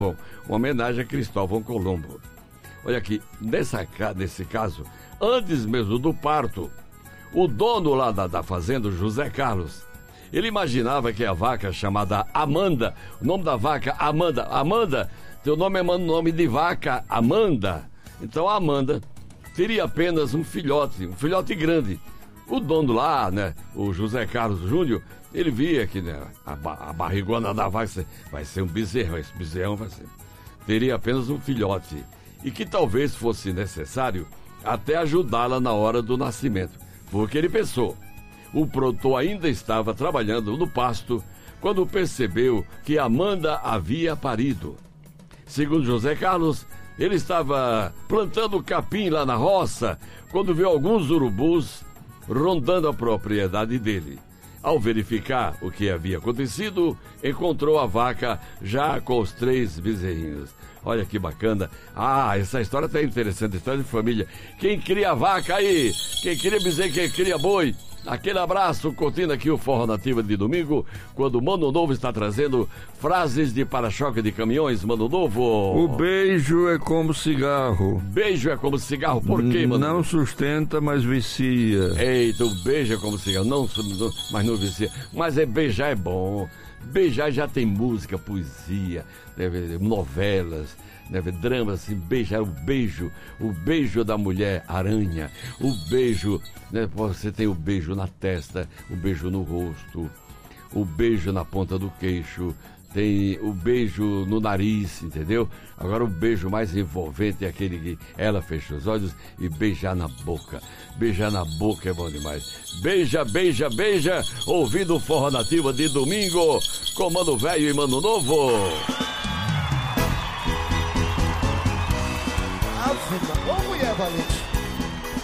Bom, uma homenagem a Cristóvão Colombo. Olha aqui, nesse caso, antes mesmo do parto, o dono lá da fazenda, José Carlos, ele imaginava que a vaca chamada Amanda, o nome da vaca Amanda, teu nome é nome de vaca, Amanda. Então a Amanda teria apenas um filhote grande. O dono lá, né, o José Carlos Júnior, ele via que, né, a barrigona da vaca vai ser um bezerro, esse bezerrão teria apenas um filhote. E que talvez fosse necessário até ajudá-la na hora do nascimento. Porque ele pensou, o produtor ainda estava trabalhando no pasto quando percebeu que Amanda havia parido. Segundo José Carlos, ele estava plantando capim lá na roça quando viu alguns urubus rondando a propriedade dele. Ao verificar o que havia acontecido, encontrou a vaca já com os 3 bezerrinhos. Olha que bacana. Ah, essa história tá interessante, história de família. Quem cria vaca aí? Quem cria bezerro, quem cria boi? Aquele abraço, curtindo aqui o Forró Nativa de domingo, quando o Mano Novo está trazendo frases de para-choque de caminhões, Mano Novo. O beijo é como cigarro. Beijo é como cigarro, por quê, Mano? Não sustenta, mas vicia. Eita, o beijo é como cigarro, mas não vicia. Mas beijar é bom. Beijar já tem música, poesia, novelas, dramas, assim, beijar, o beijo da mulher aranha, o beijo, né, você tem o beijo na testa, o beijo no rosto, o beijo na ponta do queixo, tem o beijo no nariz, entendeu? Agora o beijo mais envolvente é aquele que ela fecha os olhos e beijar na boca. Beijar na boca é bom demais. Beija, beija, beija, ouvindo o Forró Nativa de domingo, com Mano Velho e Mano Novo. Ô mulher valente.